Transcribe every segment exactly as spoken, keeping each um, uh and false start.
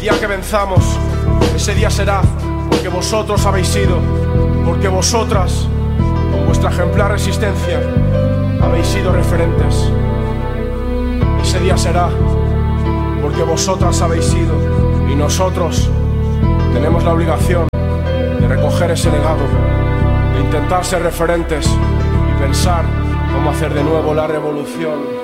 día que venzamos, ese día será porque vosotros habéis sido, porque vosotras, con vuestra ejemplar resistencia, habéis sido referentes. Ese día será porque vosotras habéis sido y nosotros tenemos la obligación de recoger ese legado, de intentar ser referentes y pensar cómo hacer de nuevo la revolución.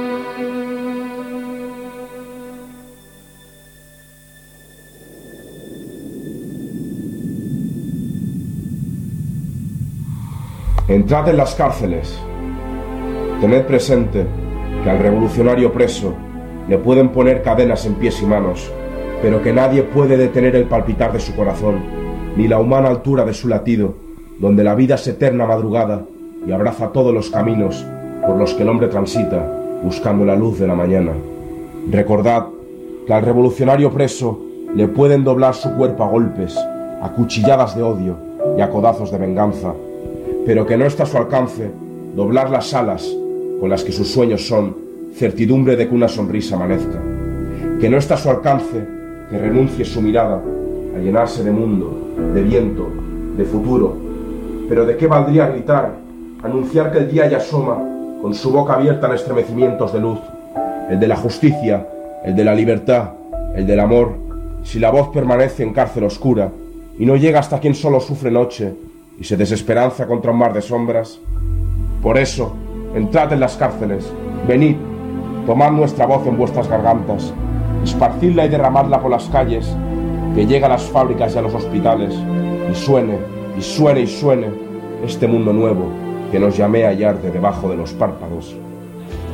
Entrad en las cárceles. Tened presente que al revolucionario preso le pueden poner cadenas en pies y manos, pero que nadie puede detener el palpitar de su corazón, ni la humana altura de su latido, donde la vida es eterna madrugada y abraza todos los caminos por los que el hombre transita, buscando la luz de la mañana. Recordad que al revolucionario preso le pueden doblar su cuerpo a golpes, a cuchilladas de odio y a codazos de venganza, pero que no está a su alcance doblar las alas con las que sus sueños son certidumbre de que una sonrisa amanezca, que no está a su alcance que renuncie su mirada a llenarse de mundo, de viento, de futuro, pero de qué valdría gritar, anunciar que el día ya asoma con su boca abierta en estremecimientos de luz, el de la justicia, el de la libertad, el del amor, si la voz permanece en cárcel oscura y no llega hasta quien solo sufre noche y se desesperanza contra un mar de sombras. Por eso, entrad en las cárceles, venid, tomad nuestra voz en vuestras gargantas, esparcidla y derramadla por las calles, que llegue a las fábricas y a los hospitales, y suene, y suene y suene este mundo nuevo que nos llamea y arde debajo de los párpados.